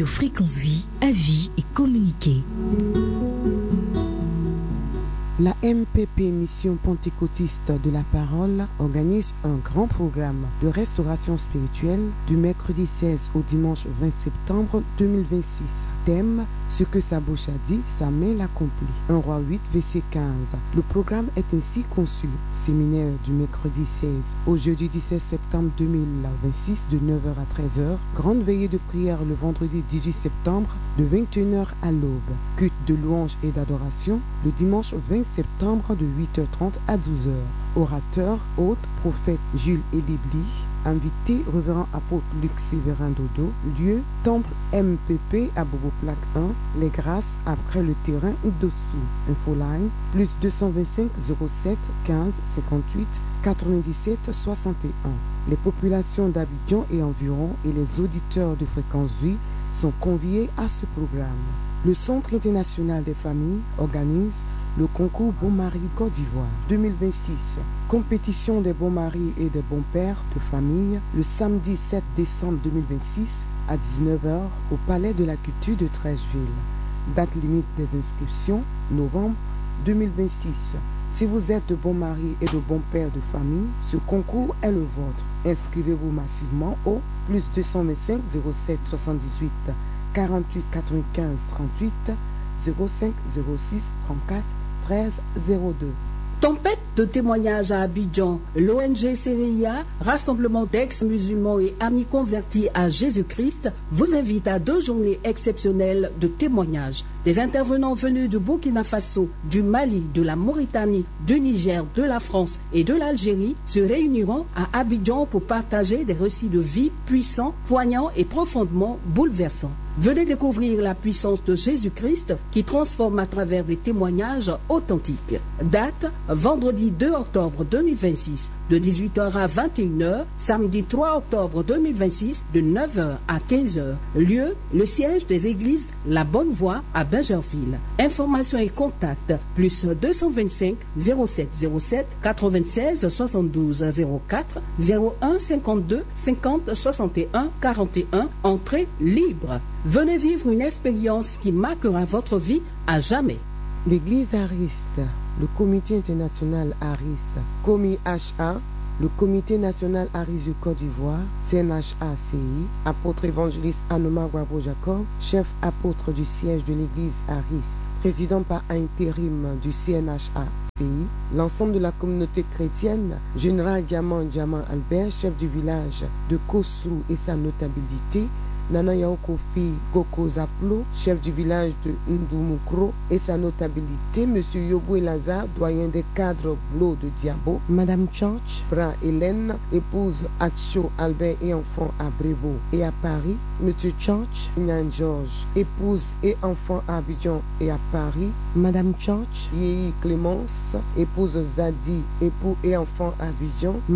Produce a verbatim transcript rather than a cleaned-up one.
Radio Fréquence Vie, avis et communiquer. La M P P Mission Pentecôtiste de la Parole organise un grand programme de restauration spirituelle du mercredi seize au dimanche vingt septembre deux mille vingt-six. Thème: ce que sa bouche a dit, sa main l'accomplit. un Roi huit, verset quinze. Le programme est ainsi conçu. Séminaire du mercredi seize au jeudi dix-sept septembre deux mille vingt-six de neuf heures à treize heures. Grande veillée de prière le vendredi dix-huit septembre de vingt et une heures à l'aube. Culte de louange et d'adoration le dimanche vingt septembre de huit heures trente à douze heures. Orateur, hôte, prophète Jules Elibli. Invité, révérend apôtre Luc Séverin Dodo. Lieu, temple M P P à Bobo Plaque un, Les Grâces, après le terrain dessous. Infoline, plus deux cent vingt-cinq zéro sept quinze cinquante-huit quatre-vingt-dix-sept soixante et un. Les populations d'Abidjan et environ et les auditeurs de Fréquence Vie sont conviés à ce programme. Le Centre international des familles organise le concours Bon Mari Côte d'Ivoire deux mille vingt-six. Compétition des bons maris et des bons pères de famille le samedi sept décembre deux mille vingt-six à dix-neuf heures au Palais de la Culture de Trècheville. Date limite des inscriptions, novembre deux mille vingt-six. Si vous êtes de bons maris et de bons pères de famille, ce concours est le vôtre. Inscrivez-vous massivement au plus deux cent vingt-cinq zéro sept soixante-dix-huit quarante-huit quatre-vingt-quinze trente-huit zéro cinq zéro six trente-quatre treize zéro deux. Tempête de témoignages à Abidjan. L'O N G Seria, rassemblement d'ex-musulmans et amis convertis à Jésus-Christ, vous invite à deux journées exceptionnelles de témoignages. Des intervenants venus du Burkina Faso, du Mali, de la Mauritanie, du Niger, de la France et de l'Algérie se réuniront à Abidjan pour partager des récits de vie puissants, poignants et profondément bouleversants. Venez découvrir la puissance de Jésus-Christ qui transforme à travers des témoignages authentiques. Date: vendredi deux octobre deux mille vingt-six, de dix-huit heures à vingt et une heures, samedi trois octobre deux mille vingt-six, de neuf heures à quinze heures. Lieu: le siège des églises La Bonne Voie à Bingerville. Informations et contacts: plus deux cent vingt-cinq zéro sept zéro sept quatre-vingt-seize soixante-douze zéro quatre zéro un cinquante-deux cinquante soixante et un quarante et un. Entrée libre. Venez vivre une expérience qui marquera votre vie à jamais. L'Église Ariste, le Comité international Aris, Comi H A, le Comité national Aris du Côte d'Ivoire, C N H A C I, apôtre évangéliste Anoma Guabo Jacob, chef apôtre du siège de l'Église Aris, président par intérim du C N H A C I, l'ensemble de la communauté chrétienne, général Diamant Diamant Albert, chef du village de Kossou et sa notabilité, Nana Yaokofi Goko Zaplo, chef du village de Ndoumoukro et sa notabilité, Monsieur Yoboué Lazare, doyen des cadres Blo de Diabo, Madame Church, Bra Hélène, épouse Atcho Albert et enfant à Brévo et à Paris, Monsieur Church, Nyan Georges, épouse et enfant à Abidjan et à Paris, Madame Church, Yéhi Clémence, épouse Zadi, époux et enfant à Abidjan,